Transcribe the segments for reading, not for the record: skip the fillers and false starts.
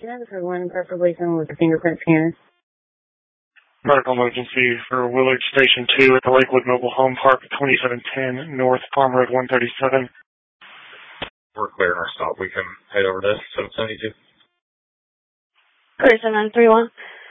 10 for one, preferably someone with a fingerprint scanner. Medical emergency for Willard Station 2 at the Lakewood Mobile Home Park, 2710 North Farm Road 137. We're clearing our stop. We can head over to 772. 7931.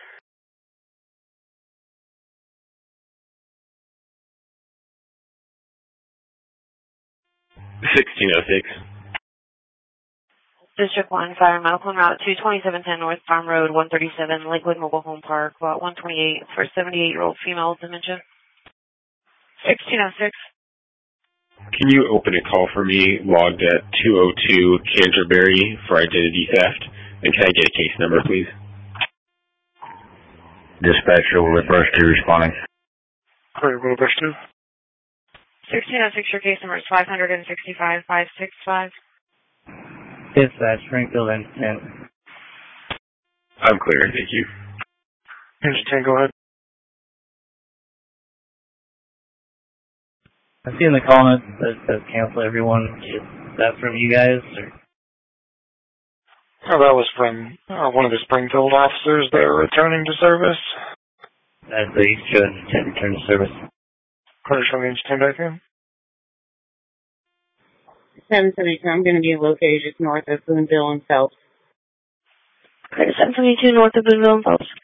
1606. District 1, Fire Medical en route to 2710 North Farm Road 137, Lakewood Mobile Home Park, lot 128 for 78-year-old female with dementia. 1606. Can you open a call for me logged at 202 Canterbury for identity theft? And can I get a case number, please? Dispatcher, Willard Brush 2 responding. Clear, Willard Brush 2. 1606, your case number is 565-565. Dispatch, Springfield and 10. I'm clear, thank you. Engine 10, go ahead. I see in the comments that says cancel everyone. Is that from you guys? Or? Oh, that was from one of the Springfield officers that are returning to service. That's the East Judge 10 return to service. Clear, showing Engine 10 back in. 772, I'm going to be located just north of Boonville and Phelps. Okay, 772 north of Boonville and Phelps.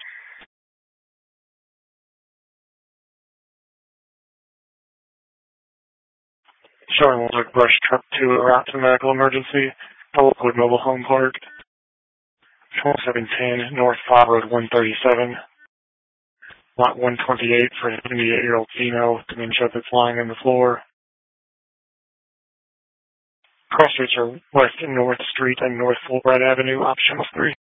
Showing Willard Brush Truck 2 route to medical emergency, Lakewood Mobile Home Park, 2710 North Farm Road 137, lot 128 for an 78-year-old female with dementia that's lying on the floor. Cross streets are West and North Street and North Fulbright Avenue, optional 3.